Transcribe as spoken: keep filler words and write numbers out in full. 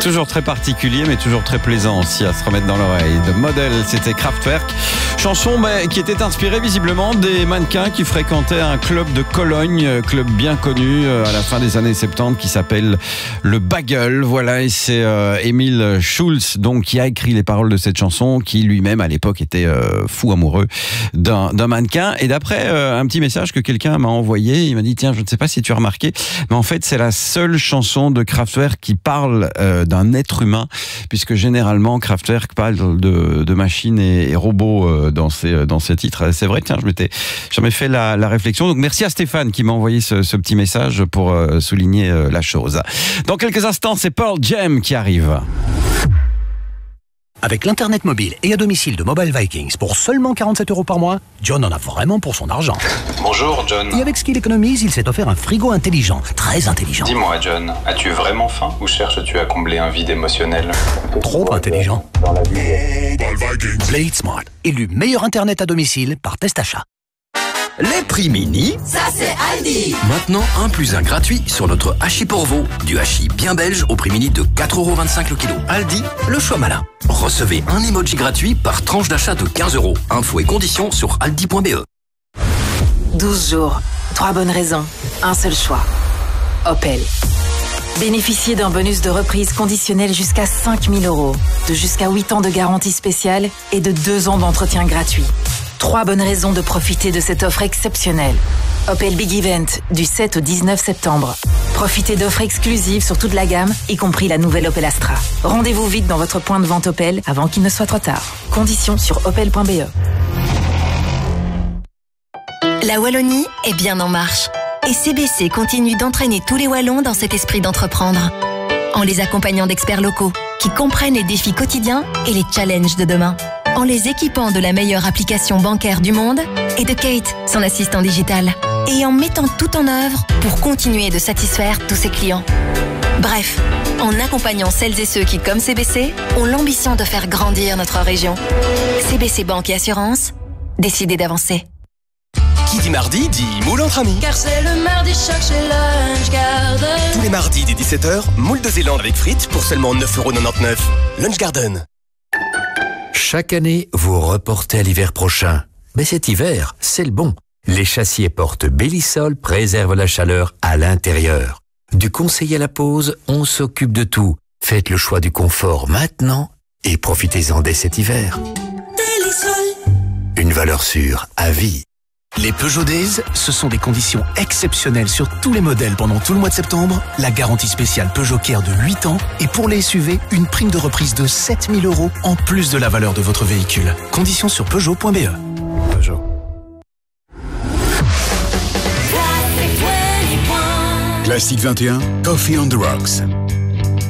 Toujours très particulier, mais toujours très plaisant aussi à se remettre dans l'oreille. De Model, c'était Kraftwerk. Chanson bah, qui était inspirée visiblement des mannequins qui fréquentaient un club de Cologne, club bien connu euh, à la fin des années soixante-dix qui s'appelle le Bagel. Voilà, et c'est euh, Emil Schulz donc qui a écrit les paroles de cette chanson, qui lui-même à l'époque était euh, fou amoureux d'un, d'un mannequin. Et d'après euh, un petit message que quelqu'un m'a envoyé, il m'a dit tiens, je ne sais pas si tu as remarqué, mais en fait c'est la seule chanson de Kraftwerk qui parle euh, d'un être humain, puisque généralement Kraftwerk parle de, de machines et, et robots euh, dans ses dans ses titres. C'est vrai, tiens, je m'étais jamais fait la, la réflexion. Donc merci à Stéphane qui m'a envoyé ce, ce petit message pour euh, souligner euh, la chose. Dans quelques instants, c'est Pearl Jam qui arrive. Avec l'Internet mobile et à domicile de Mobile Vikings pour seulement quarante-sept euros par mois, John en a vraiment pour son argent. Bonjour John. Et avec ce qu'il économise, il s'est offert un frigo intelligent, très intelligent. Dis-moi John, as-tu vraiment faim ou cherches-tu à combler un vide émotionnel? Trop intelligent. Dans la vie. Play It Smart, élu meilleur Internet à domicile par Test Achat. Les prix mini, ça c'est Aldi. Maintenant un plus un gratuit sur notre hachis pour veau. Du hachis bien belge au prix mini de quatre euros vingt-cinq le kilo. Aldi, le choix malin. Recevez un emoji gratuit par tranche d'achat de quinze euros. Infos et conditions sur aldi point b e. douze jours, trois bonnes raisons, un seul choix. Opel. Bénéficiez d'un bonus de reprise conditionnel jusqu'à cinq mille euros, de jusqu'à huit ans de garantie spéciale et de deux ans d'entretien gratuit. Trois bonnes raisons de profiter de cette offre exceptionnelle. Opel Big Event, du sept au dix-neuf septembre. Profitez d'offres exclusives sur toute la gamme, y compris la nouvelle Opel Astra. Rendez-vous vite dans votre point de vente Opel avant qu'il ne soit trop tard. Conditions sur opel point b e. La Wallonie est bien en marche. Et C B C continue d'entraîner tous les Wallons dans cet esprit d'entreprendre. En les accompagnant d'experts locaux qui comprennent les défis quotidiens et les challenges de demain. En les équipant de la meilleure application bancaire du monde et de Kate, son assistant digital. Et en mettant tout en œuvre pour continuer de satisfaire tous ses clients. Bref, en accompagnant celles et ceux qui, comme C B C, ont l'ambition de faire grandir notre région. C B C Banque et Assurance, décidez d'avancer. Qui dit mardi dit moule entre amis. Car c'est le mardi choc chez Lunch Garden. Tous les mardis dès dix-sept heures, moule de Zélande avec frites pour seulement neuf euros quatre-vingt-dix-neuf. Lunch Garden. Chaque année, vous reportez à l'hiver prochain. Mais cet hiver, c'est le bon. Les châssis et portes Bellisol préservent la chaleur à l'intérieur. Du conseil à la pose, on s'occupe de tout. Faites le choix du confort maintenant et profitez-en dès cet hiver. Bellisol. Une valeur sûre à vie. Les Peugeot Days, ce sont des conditions exceptionnelles sur tous les modèles pendant tout le mois de septembre. La garantie spéciale Peugeot Care de huit ans et pour les S U V, une prime de reprise de sept mille euros en plus de la valeur de votre véhicule. Conditions sur peugeot point b e. Peugeot. Classique vingt et un, Coffee on the Rocks.